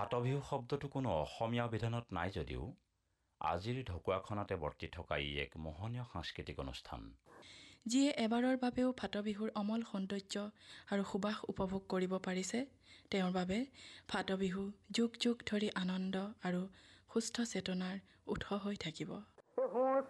ফাটবিহু শব্দটো কোনো অসমীয়া বিধানত নাই যদিও আজিৰ ঢকুৱাখনতে বৰ্তি থকা ই এক মোহনীয় সাংস্কৃতিক অনুষ্ঠান, যিয়ে এবাৰৰ বাবেও ফাটবিহুৰ অমল সৌন্দৰ্য আৰু সুবাস উপভোগ কৰিব পাৰিছে। তেওঁৰ বাবে ফাটবিহু যুগ যুগ ধৰি আনন্দ আৰু সুস্থ চেতনাৰ উৎস হৈ থাকিব।